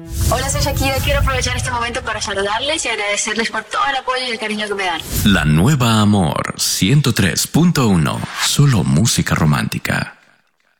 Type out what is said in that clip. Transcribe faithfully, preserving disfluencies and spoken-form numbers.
Hola, soy Shakira. Quiero aprovechar este momento para saludarles y agradecerles por todo el apoyo y el cariño que me dan. La Nueva Amor ciento tres punto uno. Solo música romántica.